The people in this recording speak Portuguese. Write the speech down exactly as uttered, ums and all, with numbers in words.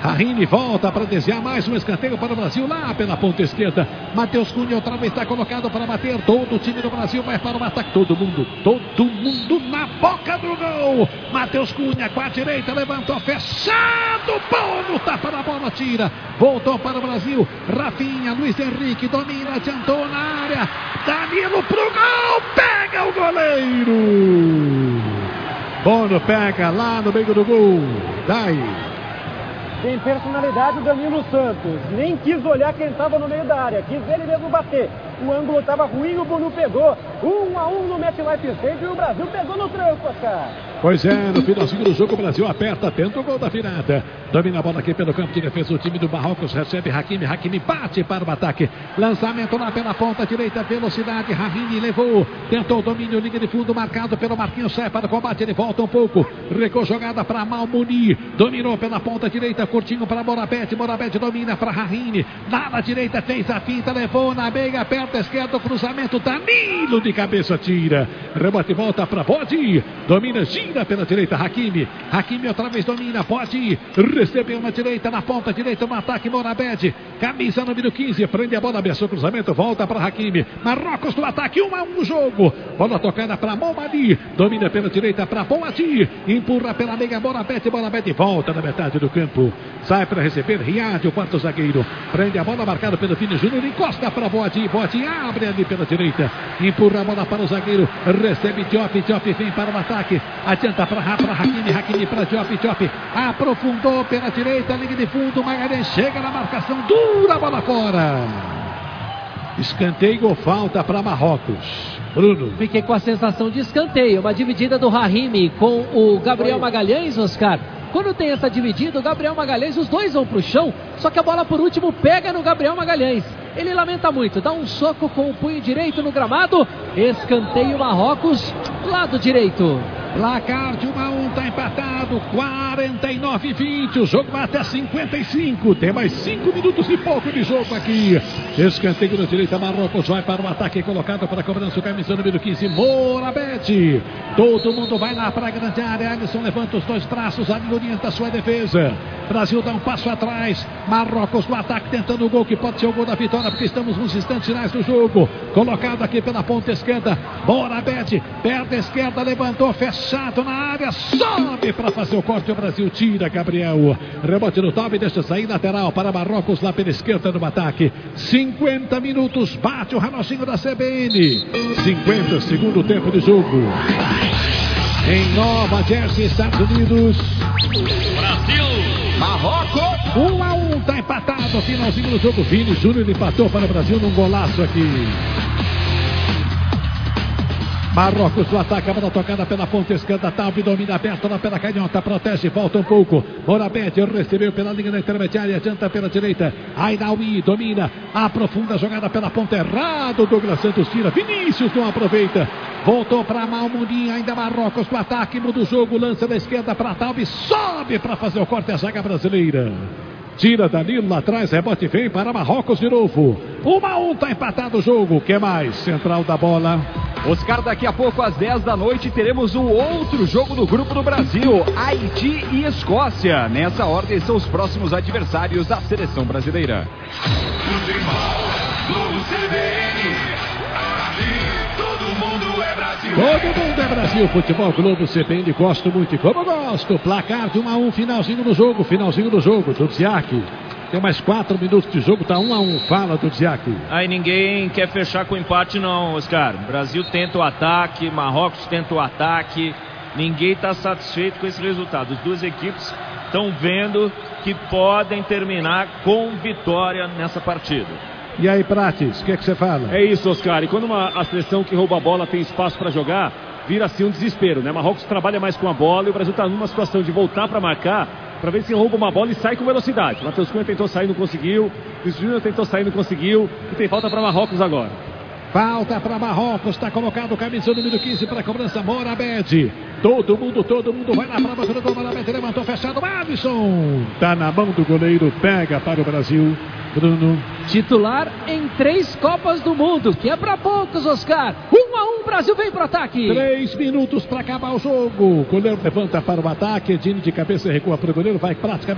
Rahimi volta para desviar mais um escanteio para o Brasil lá pela ponta esquerda. Matheus Cunha outra vez está colocado para bater. Todo o time do Brasil vai para o ataque. Todo mundo, todo mundo na boca do gol. Matheus Cunha com a direita, levantou, fechado. Bom no tapa da bola, tira. Voltou para o Brasil. Rafinha, Luiz Henrique, domina, adiantou na área. Danilo pro gol, pega o goleiro. Bono pega lá no meio do gol. Daí. Tem personalidade o Danilo Santos. Nem quis olhar quem estava no meio da área. Quis ele mesmo bater. O ângulo estava ruim, o Bono pegou. Um a um no MetLife Stadium e o Brasil pegou no tranco, Oscar. Pois é, no finalzinho do jogo o Brasil aperta, tenta o gol da virada. Domina a bola aqui pelo campo de defesa. O time do Marrocos recebe Hakimi. Hakimi bate para o ataque. Lançamento lá pela ponta direita. Velocidade. Rahimi levou. Tentou o domínio. Liga de fundo marcado pelo Marquinhos. Sai para o combate. Ele volta um pouco. Recou jogada para Malmuni. Dominou pela ponta direita. Curtinho para Morabete. Morabete domina para Rahimi. Na ala direita fez a finta. Levou na meia. Perto esquerda. Cruzamento. Danilo de cabeça tira. Rebote volta para Bode. Domina. Gira pela direita, Hakimi. Hakimi outra vez domina, pode ir. Recebeu na direita, na ponta direita, no ataque, Morabete. Camisa número quinze, prende a bola, abençoa o cruzamento, volta para Hakimi. Marrocos no ataque, um a um no jogo. Bola tocada para Momadi. Domina pela direita para Boadi. Empurra pela meia, Morabete. Morabete volta na metade do campo. Sai para receber Riad, o quarto zagueiro. Prende a bola, marcado pelo Vini Júnior. Encosta para Boadi. Boadi abre ali pela direita. Empurra a bola para o zagueiro. Recebe Diop. Diop vem para o ataque. Adianta para Hakimi, Hakimi para Diop, Diop aprofundou pela direita, linha de fundo, Magalhães chega na marcação, dura, bola fora. Escanteio ou falta para Marrocos? Bruno. Fiquei com a sensação de escanteio, uma dividida do Rahimi com o Gabriel Magalhães, Oscar. Quando tem essa dividida, o Gabriel Magalhães, os dois vão pro chão, só que a bola por último pega no Gabriel Magalhães. Ele lamenta muito, dá um soco com o punho direito no gramado, escanteio Marrocos, lado direito. Placar de um a um, tá empatado, quarenta e nove a vinte, o jogo vai até cinquenta e cinco, tem mais cinco minutos e pouco de jogo aqui. Escanteio na direita, Marrocos vai para o ataque, colocado para a cobrança, o camisa número quinze, Morabete. Todo mundo vai lá para a grande área, Alisson levanta os dois braços, ali orienta a sua defesa. Brasil dá um passo atrás, Marrocos no ataque, tentando o gol que pode ser o gol da vitória, porque estamos nos instantes finais do jogo. Colocado aqui pela ponta esquerda, Morabete, perna esquerda, levantou, fechado na área, sobe para fazer o corte, o Brasil tira, Gabriel. Rebote no top, deixa sair lateral para Marrocos lá pela esquerda no ataque. cinquenta minutos, bate o reloginho da C B N. cinquenta, segundo tempo de jogo. Em Nova Jersey, Estados Unidos. Brasil! Marrocos! um a um, tá empatado, finalzinho do jogo. Vini Júnior empatou para o Brasil num golaço aqui. Marrocos no ataque, a bola tocada pela ponta esquerda, Taube domina aberto lá pela canhota, protege, volta um pouco. Morabete recebeu pela linha da intermediária, adianta pela direita. Ainaui domina, aprofunda a jogada pela ponta errada. Douglas Santos tira, Vinícius não aproveita. Voltou para Malmuni, ainda Marrocos no ataque, muda o jogo, lança da esquerda para Taube, sobe para fazer o corte a zaga brasileira. Tira Danilo lá atrás, rebote vem para Marrocos de novo. um a um, tá empatado o jogo. O que mais? Central da bola. Oscar, daqui a pouco às dez da noite teremos um outro jogo do grupo do Brasil, Haiti e Escócia. Nessa ordem são os próximos adversários da seleção brasileira. Todo mundo é Brasil, Futebol Globo C B N, gosto muito e como gosto. Placar de um a um, finalzinho do jogo, finalzinho do jogo, Dudziak. Tem mais quatro minutos de jogo, tá um a um, fala Dudziak. Aí ninguém quer fechar com empate não, Oscar. Brasil tenta o ataque, Marrocos tenta o ataque, ninguém está satisfeito com esse resultado. As duas equipes estão vendo que podem terminar com vitória nessa partida. E aí, Prates, o que é que você fala? É isso, Oscar. E quando uma, a seleção que rouba a bola tem espaço para jogar, vira assim um desespero, né? Marrocos trabalha mais com a bola e o Brasil está numa situação de voltar para marcar, para ver se rouba uma bola e sai com velocidade. Matheus Cunha tentou sair, não conseguiu. O Júnior tentou sair, não conseguiu. E tem falta para Marrocos agora. Falta para Marrocos, está colocado o camisa número quinze para a cobrança, Morabete. Todo mundo, todo mundo vai na prova do gol, Morabete levantou, fechado, Alisson. Tá na mão do goleiro, pega para o Brasil. Bruno. Titular em três Copas do Mundo, que é para poucos, Oscar. Um a um, Brasil vem pro ataque. Três minutos para acabar o jogo. O goleiro levanta para o ataque, Edine de cabeça recua para o goleiro, vai praticamente